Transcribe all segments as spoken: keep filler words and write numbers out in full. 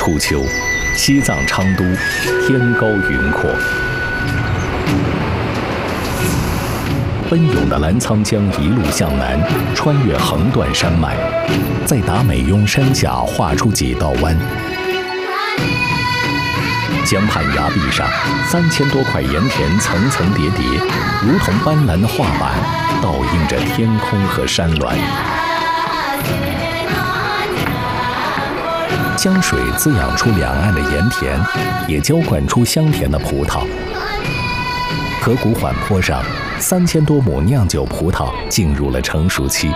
初秋，西藏昌都，天高云阔。奔涌的澜沧江一路向南，穿越横断山脉，在达美雍山下画出几道弯。江畔崖壁上，三千多块盐田层层叠叠，如同斑斓的画板，倒映着天空和山峦。江水滋养出两岸的盐田，也浇灌出香甜的葡萄。河谷缓坡上，三千多亩酿酒葡萄进入了成熟期。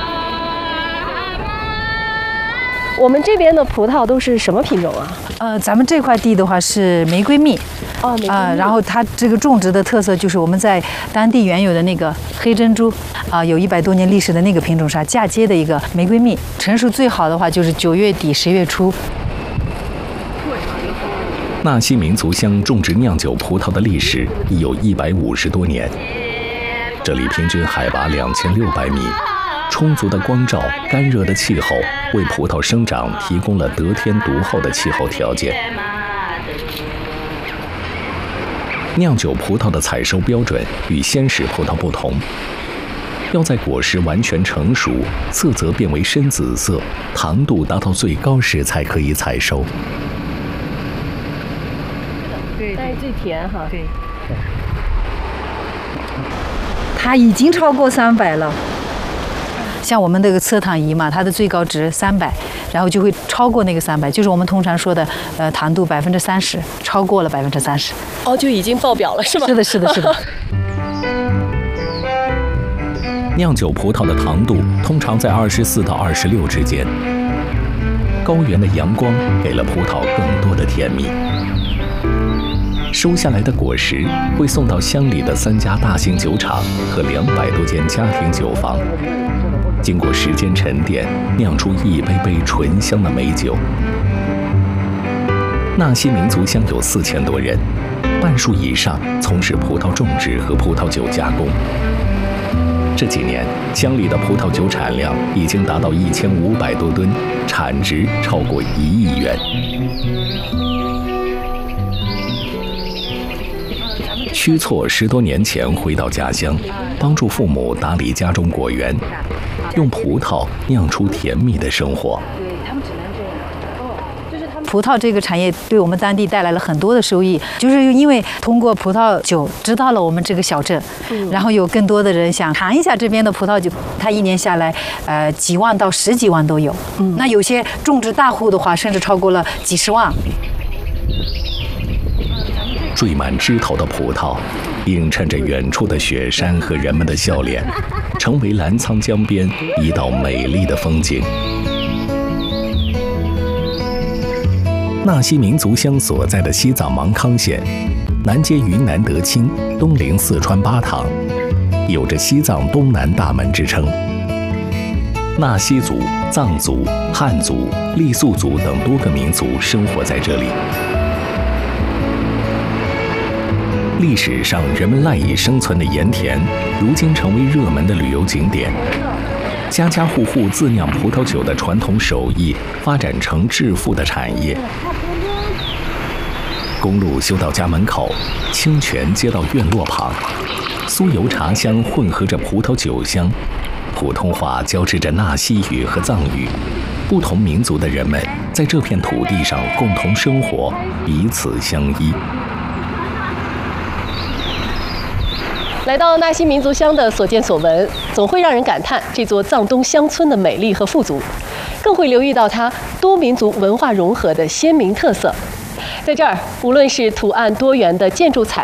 我们这边的葡萄都是什么品种啊？ 呃，咱们这块地的话是玫瑰蜜。 哦，玫瑰蜜。 啊、呃，然后它这个种植的特色就是我们在当地原有的那个黑珍珠啊、呃，有一百多年历史的那个品种上嫁接的一个玫瑰蜜，成熟最好的话就是九月底十月初。 纳西民族乡种植酿酒葡萄的历史已有一百五十多年，这里平均海拔两千六百米，充足的光照、干热的气候为葡萄生长提供了得天独厚的气候条件。酿酒葡萄的采收标准与鲜食葡萄不同，要在果实完全成熟、色泽变为深紫色、糖度达到最高时才可以采收。 对，但是最甜哈。 对。它已经超过三百了。像我们这个测糖仪嘛，它的最高值三百，然后就会超过那个三百，就是我们通常说的，呃，糖度百分之三十，超过了百分之三十。 哦，就已经爆表了，是吗？ 是的，是的，是的。 酿酒葡萄的糖度通常在二十四到二十六之间。高原的阳光给了葡萄更多的甜蜜。收下来的果实会送到乡里的三家大型酒厂和两百多间家庭酒坊，经过时间沉淀，酿出一杯杯醇香的美酒。纳西民族乡有四千多人，半数以上从事葡萄种植和葡萄酒加工。这几年，乡里的葡萄酒产量已经达到一千五百多吨，产值超过一亿元。虚措十多年前回到家乡，帮助父母打理家中果园，用葡萄酿出甜蜜的生活。 葡萄这个产业对我们当地带来了很多的收益，就是因为通过葡萄酒知道了我们这个小镇，嗯、然后有更多的人想尝一下这边的葡萄酒，它一年下来，呃，几万到十几万都有。嗯、那有些种植大户的话，甚至超过了几十万。 缀满枝头的葡萄，映衬着远处的雪山和人们的笑脸，成为澜沧江边一道美丽的风景。纳西民族乡所在的西藏芒康县，南接云南德钦，东临四川巴塘，有着西藏东南大门之称。纳西族、藏族、汉族、傈僳族等多个民族生活在这里。历史上人们赖以生存的盐田，如今成为热门的旅游景点。家家户户自酿葡萄酒的传统手艺发展成致富的产业。公路修到家门口，清泉接到院落旁，酥油茶香混合着葡萄酒香，普通话交织着纳西语和藏语。不同民族的人们在这片土地上共同生活，彼此相依。 来到纳西民族乡的所见所闻，总会让人感叹这座藏东乡村的美丽和富足，更会留意到它多民族文化融合的鲜明特色。在这儿，无论是图案多元的建筑彩